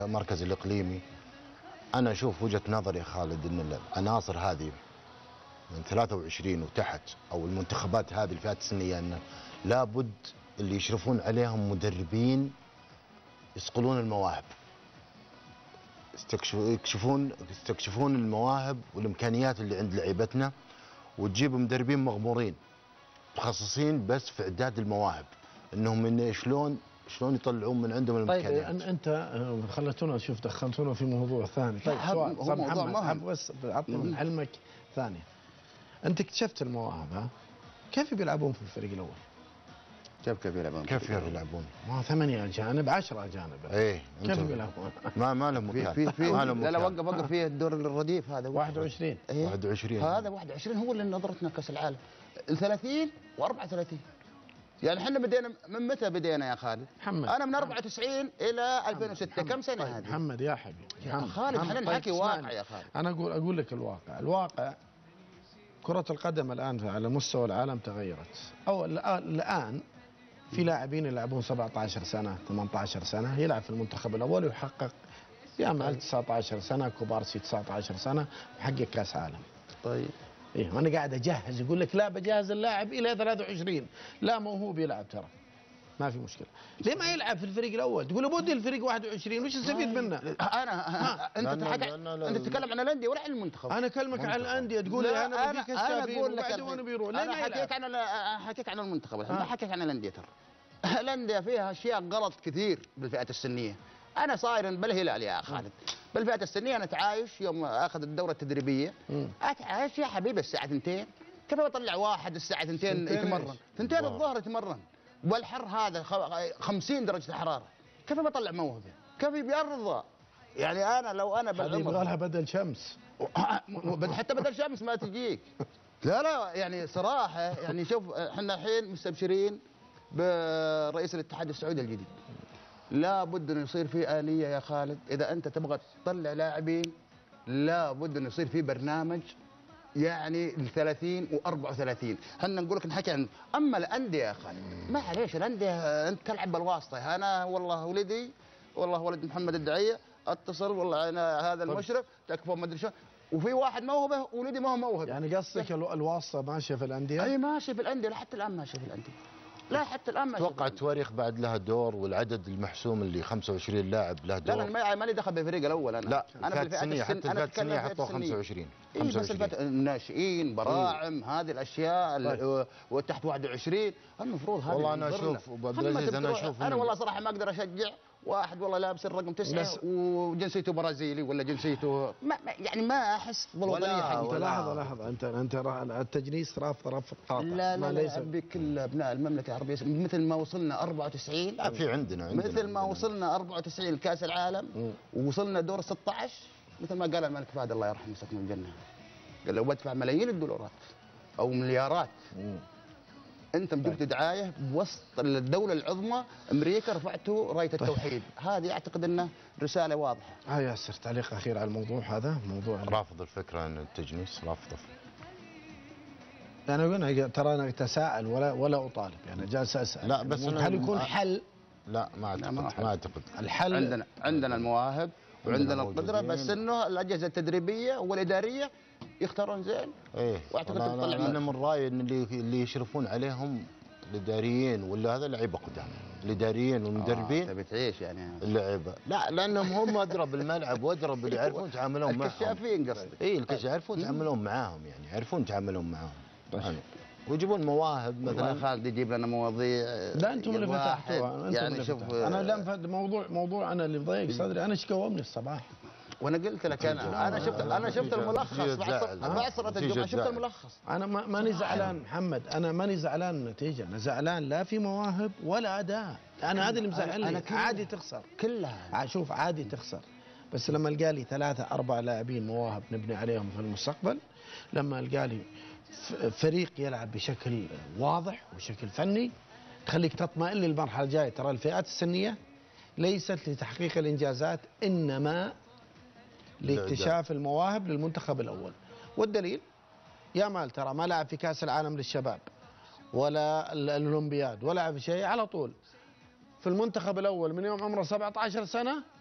المركز الإقليمي. أنا أشوف وجهة نظري يا خالد أن العناصر هذه من 23 وتحت أو المنتخبات هذه الفئات السنية أن لابد اللي يشرفون عليهم مدربين يصقلون المواهب، يستكشفون المواهب والإمكانيات اللي عند لعيبتنا، وتجيب مدربين مغمورين متخصصين بس في إعداد المواهب، إنهم شلون يطلعون من عندهم الإمكانيات. طيب أنت خلتونا نشوف دخلتونا في موضوع ثاني. طيب سؤال محمد بس عطنا من علمك ثانية. أنت اكتشفت المواهب، ها؟ كيف بيلعبون في الفريق الأول؟ كيف يلعبون؟ ما 8 أجانب 10 أجانب. إيه كيف بيلعبون؟ ما لهم مكان. لا وقف فيه الدور الرديف هذا 21. إيه؟ 21 هذا 21 هو اللي نظرتنا كأس العالم. 30 و34 يعني احنا بدينا من متى بدينا يا خالد؟ محمد انا من 94 الى 2006 كم سنه هذه؟ محمد يا حبيبي يا خالد احنا نحكي واقع يا خالد. انا اقول لك الواقع كرة القدم الان على مستوى العالم تغيرت. او الان في لاعبين يلعبون 17 سنه 18 سنه يلعب في المنتخب الاول ويحقق يعمل 19 سنه كوبارسي 19 سنه وحقق كاس عالم. طيب ايه وانا قاعد اجهز، يقول لك لا بجهز اللاعب الى 23 لا موهوب يلعب ترى ما في مشكله. ليه ما يلعب في الفريق الاول؟ تقول بدي الفريق 21 وش يستفيد منه؟ انت تتكلم عن الانديه ولا عن المنتخب؟ انا اكلمك عن الانديه تقول لي انا بدي كشافين وبعدين بيروح. ليه انا حكيت عن المنتخب ما حكيت عن الانديه. ترى الانديه فيها اشياء غلط كثير بالفئات السنيه. انا صاير بالهلال يا خالد بالفئات السنيه انا اتعايش يوم اخذ الدوره التدريبيه اتعايش يا حبيبي الساعه 2 كيف بطلع واحد الساعه 2 يتمرن 2 الظهر يتمرن والحر هذا 50 درجه حراره كيف بطلع موهبه؟ كيف بيرضى؟ يعني انا لو انا بالعمر يبغى لها بدل شمس حتى بدل شمس ما تجيك. لا يعني صراحه يعني شوف احنا الحين مستبشرين برئيس الاتحاد السعودي الجديد. لا بد انه يصير في آلية يا خالد، اذا انت تبغى تطلع لاعبين لا بد انه يصير في برنامج يعني ال 30 و34. احنا نقول لك نحكي عن اما الانديه يا خالد معليش الانديه انت تلعب بالواسطه. انا والله ولدي والله ولد محمد الدعيه اتصل والله انا هذا المشرف تكفى ما ادري شو وفي واحد موهبه ولدي ما هو موهبه. يعني قصدك الواسطه ماشيه في الانديه؟ اي ماشيه في الانديه حتى الان ماشيه في الانديه. لا حتى الان ماشيه. اتوقع التواريخ بعد لها دور والعدد المحسوم اللي 25 لاعب له دور. لا انا مالي دخل بالفريق الاول انا. لا انا بالفئات السنيه حتى الفئات السنيه حطوا 25. إيه بس الناشئين براعم هذه الاشياء وتحت 21 المفروض هذه. والله انا اشوف ابو عبد العزيز انا والله صراحه ما اقدر اشجع واحد والله لابس الرقم 9 وجنسيته برازيلي ولا جنسيته يعني ما احس بالوطنيه حقتي. لحظه انت التجنيس رافض قاطع. لا بكل ابناء المملكه العربيه مثل ما وصلنا 94. لا في عندنا مثل ما وصلنا 94 لكاس العالم ووصلنا دور 16 مثل ما قال الملك فهد الله يرحمه سكن الجنه قال لو بدفع ملايين الدولارات او مليارات انت جبت دعايه بوسط الدوله العظمى امريكا رفعتوا رايه التوحيد. هذه اعتقد انه رساله واضحه. ياسر تعليق اخير على الموضوع هذا موضوع رافض الفكره عن التجنيس رافضه. يعني ترى انا اتساءل ولا اطالب يعني جالس اسال. لا بس هل يكون حل؟ لا ما اعتقد. الحل عندنا المواهب وعندنا القدره بس انه الاجهزه التدريبيه والاداريه يختارون زين. ايه واعتقد انا من رايي ان اللي يشرفون عليهم الاداريين ولا هذا لعيبه قدام الاداريين والمدربين. تبي تعيش يعني اللعيبه لا لانهم هم ادرى بالملعب وادرى باللي يعرفون يتعاملون معهم. الكشافين قصدي. اي يعرفون يتعاملون معاهم يعني يعرفون يتعاملون معاهم ويجيبون مواهب مثلا. خالد يجيب لنا مواضيع. لا انتم اللي فتحتوها يعني شوف انا لا موضوع انا اللي مضايق صدري. انا ايش قومني الصباح وانا قلت لك انا شفت الملخص بعصرة الجمعه شفت الملخص. انا ماني زعلان محمد انا ماني زعلان النتيجه. انا زعلان لا في مواهب ولا اداء. انا هذا اللي مزعلني. عادي تخسر كلها. شوف عادي تخسر بس لما القى لي 3 4 لاعبين مواهب نبني عليهم في المستقبل لما القى لي فريق يلعب بشكل واضح وبشكل فني تخليك تطمئن للمرحله الجايه. ترى الفئات السنيه ليست لتحقيق الانجازات انما لاكتشاف المواهب للمنتخب الاول. والدليل يامال ترى ما لعب في كاس العالم للشباب ولا الاولمبياد ولا لعب شيء على طول في المنتخب الاول من يوم عمره 17 سنه